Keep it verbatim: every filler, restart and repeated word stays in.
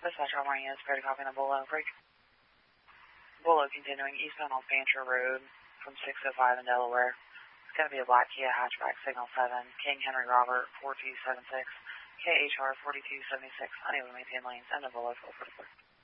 Dispatch Almighty is clear to copy on the Bolo. Break. Bolo continuing eastbound on Fancher Road from six oh five in Delaware. It's going to be a black Kia hatchback, signal seven, King Henry Robert, four two seven six, K H R four two seven six, unable to maintain lanes, and the Bolo four forty-four.